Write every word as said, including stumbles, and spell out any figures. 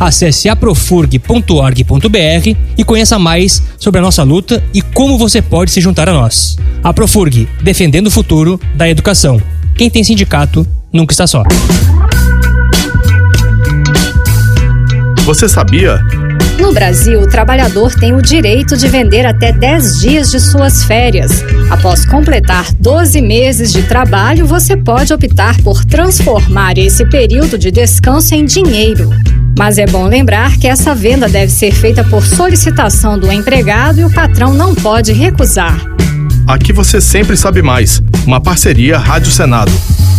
Acesse aprofurg ponto org ponto br e conheça mais sobre a nossa luta e como você pode se juntar a nós. Aprofurg, defendendo o futuro da educação. Quem tem sindicato nunca está só. Você sabia? No Brasil, o trabalhador tem o direito de vender até dez dias de suas férias. Após completar doze meses de trabalho, você pode optar por transformar esse período de descanso em dinheiro. Mas é bom lembrar que essa venda deve ser feita por solicitação do empregado e o patrão não pode recusar. Aqui você sempre sabe mais. Uma parceria Rádio Senado.